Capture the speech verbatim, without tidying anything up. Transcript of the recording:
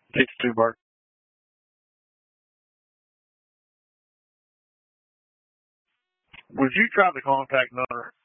Takes two, Bart. Would you try the contact nutter?